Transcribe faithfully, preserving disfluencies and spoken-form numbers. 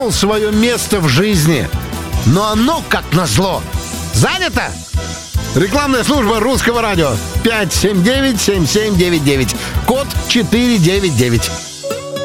свое место в жизни. Но оно, как назло, занято. Рекламная служба Русского радио. пять семь девять семь семь девять девять. Код четыре девять девять.